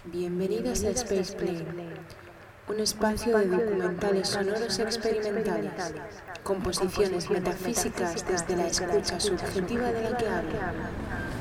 Bienvenidos a Space Plane, un espacio de documentales sonoros experimentales, composiciones metafísicas desde la escucha subjetiva de la que habla.